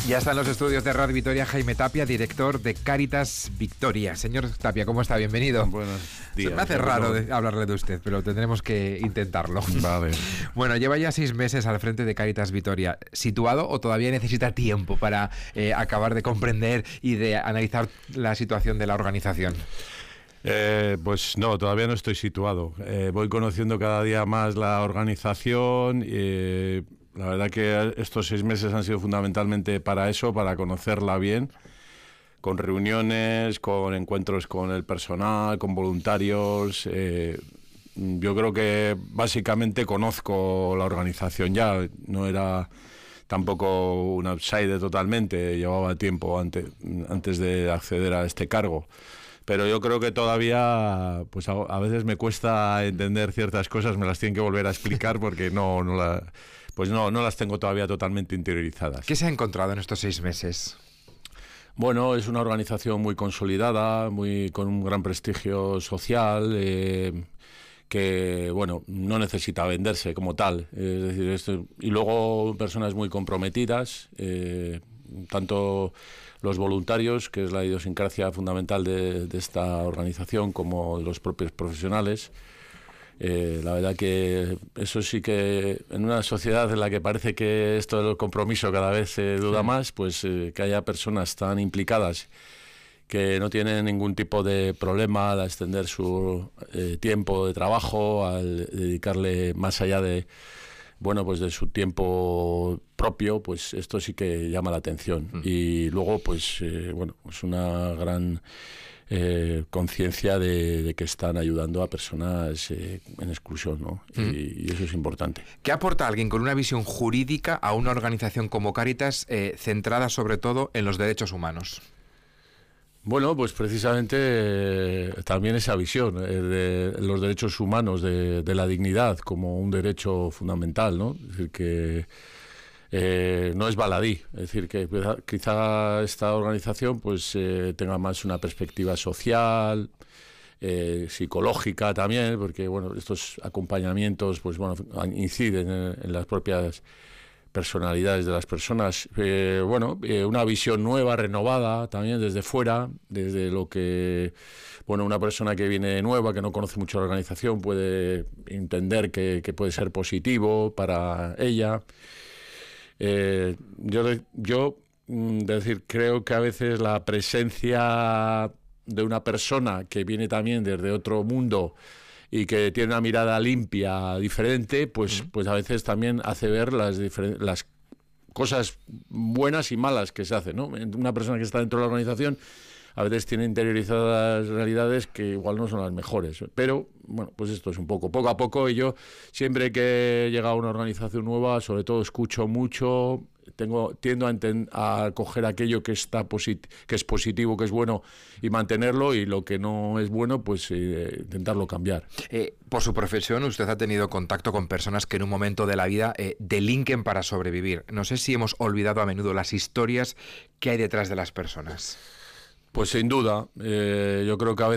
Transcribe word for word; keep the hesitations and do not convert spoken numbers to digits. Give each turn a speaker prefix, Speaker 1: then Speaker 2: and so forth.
Speaker 1: Ya está en los estudios de Radio Vitoria Jaime Tapia, director de Cáritas Victoria. Señor Tapia, ¿cómo está? Bienvenido.
Speaker 2: Buenos días.
Speaker 1: Se me hace raro de hablarle de usted, pero tendremos que intentarlo.
Speaker 2: Vale.
Speaker 1: Bueno, lleva ya seis meses al frente de Cáritas Victoria. ¿Situado o todavía necesita tiempo para eh, acabar de comprender y de analizar la situación de la organización?
Speaker 2: Eh, pues no, todavía no estoy situado. Eh, voy conociendo cada día más la organización. Eh, la verdad que estos seis meses han sido fundamentalmente para eso, para conocerla bien, con reuniones, con encuentros con el personal, con voluntarios. Eh, yo creo que básicamente conozco la organización ya, no era tampoco un outsider totalmente, llevaba tiempo antes, antes de acceder a este cargo. Pero yo creo que todavía, pues a, a veces me cuesta entender ciertas cosas, me las tienen que volver a explicar porque no, no, la, pues no, no las tengo todavía totalmente interiorizadas.
Speaker 1: ¿Qué se ha encontrado en estos seis meses?
Speaker 2: Bueno, es una organización muy consolidada, muy con un gran prestigio social, eh, que bueno, no necesita venderse como tal. Es decir, esto, y luego personas muy comprometidas, eh, tanto los voluntarios, que es la idiosincrasia fundamental de, de esta organización, como los propios profesionales. Eh, la verdad que eso sí que en una sociedad en la que parece que esto del compromiso cada vez se duda sí. más, pues eh, que haya personas tan implicadas que no tienen ningún tipo de problema al extender su eh, tiempo de trabajo, al dedicarle más allá de bueno, pues de su tiempo propio, pues esto sí que llama la atención. Mm. Y luego, pues, eh, bueno, es una gran eh, conciencia de, de que están ayudando a personas eh, en exclusión, ¿no? Mm. Y, y eso es importante.
Speaker 1: ¿Qué aporta alguien con una visión jurídica a una organización como Cáritas, eh, centrada sobre todo en los derechos humanos?
Speaker 2: Bueno, pues precisamente eh, también esa visión eh, de los derechos humanos, de, de la dignidad como un derecho fundamental, ¿no? Es decir, que eh, no es baladí, es decir, que quizá esta organización pues eh, tenga más una perspectiva social, eh, psicológica también, porque bueno, estos acompañamientos pues bueno inciden en, en las propias personalidades de las personas, eh, bueno, eh, una visión nueva, renovada, también desde fuera, desde lo que, bueno, una persona que viene nueva, que no conoce mucho la organización, puede entender que, que puede ser positivo para ella. Eh, yo, yo, es decir, creo que a veces la presencia de una persona que viene también desde otro mundo y que tiene una mirada limpia, diferente, pues, uh-huh. pues a veces también hace ver las, las cosas buenas y malas que se hacen, ¿no? Una persona que está dentro de la organización a veces tiene interiorizadas realidades que igual no son las mejores, pero bueno, pues esto es un poco, poco a poco, y yo siempre que llega a una organización nueva, sobre todo escucho mucho, tengo tiendo a, enten, a coger aquello que está posit que es positivo, que es bueno, y mantenerlo, y lo que no es bueno, pues eh, intentarlo cambiar.
Speaker 1: Eh, por su profesión, usted ha tenido contacto con personas que en un momento de la vida eh, delinquen para sobrevivir. No sé si hemos olvidado a menudo las historias que hay detrás de las personas.
Speaker 2: Pues sin duda, eh, yo creo que a veces